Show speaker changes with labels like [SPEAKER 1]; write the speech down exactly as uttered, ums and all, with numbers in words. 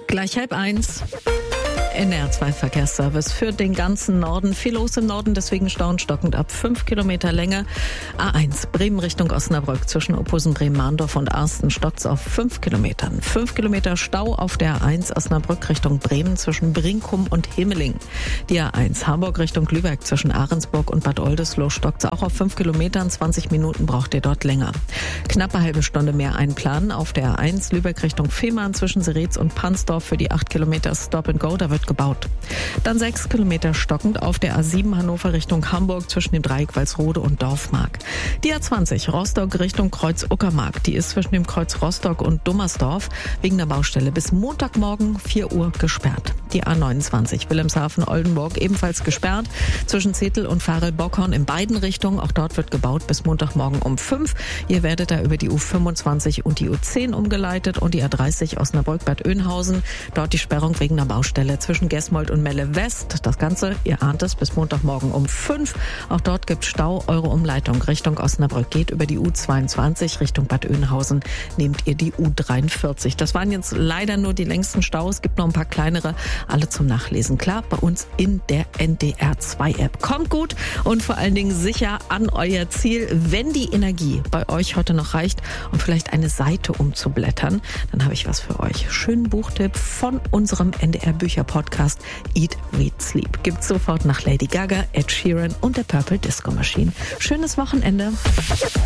[SPEAKER 1] Gleich halb eins. N R zwei Verkehrsservice für den ganzen Norden. Viel los im Norden, deswegen stauen stockend ab fünf Kilometer Länge. A eins Bremen Richtung Osnabrück zwischen Ophusen, Bremen-Mahndorf und Arsten stockt's auf fünf Kilometern. fünf Kilometer Stau auf der A eins Osnabrück Richtung Bremen zwischen Brinkum und Himmeling. Die A eins Hamburg Richtung Lübeck zwischen Ahrensburg und Bad Oldesloe stockt's auch auf fünf Kilometern. zwanzig Minuten braucht ihr dort länger. Knappe halbe Stunde mehr einplanen auf der A eins Lübeck Richtung Fehmarn zwischen Seretz und Pansdorf für die acht Kilometer Stop and Go. Da wird gebaut. Dann sechs Kilometer stockend auf der A sieben Hannover Richtung Hamburg zwischen dem Dreieck Walsrode und Dorfmark. Die A zwanzig Rostock Richtung Kreuz Uckermark, die ist zwischen dem Kreuz Rostock und Dummersdorf wegen der Baustelle bis Montagmorgen vier Uhr gesperrt. Die A neunundzwanzig Wilhelmshaven-Oldenburg ebenfalls gesperrt zwischen Zetel und Farel-Bockhorn in beiden Richtungen. Auch dort wird gebaut bis Montagmorgen um fünf. Ihr werdet da über die U fünfundzwanzig und die U zehn umgeleitet und die A dreißig Osnabrück-Bad Oeynhausen. Dort die Sperrung wegen der Baustelle zwischen Gesmold und Melle West. Das Ganze, ihr ahnt es, bis Montagmorgen um fünf. Auch dort gibt es Stau. Eure Umleitung Richtung Osnabrück geht über die U zweiundzwanzig Richtung Bad Oeynhausen. Nehmt ihr die U dreiundvierzig. Das waren jetzt leider nur die längsten Staus. Es gibt noch ein paar kleinere. Alle zum Nachlesen. Klar, bei uns in der N D R zwei App. Kommt gut und vor allen Dingen sicher an euer Ziel. Wenn die Energie bei euch heute noch reicht, um vielleicht eine Seite umzublättern, dann habe ich was für euch. Schönen Buchtipp von unserem N D R Bücher Podcast Eat, Read, Sleep. Gibt's sofort nach Lady Gaga, Ed Sheeran und der Purple Disco Machine. Schönes Wochenende.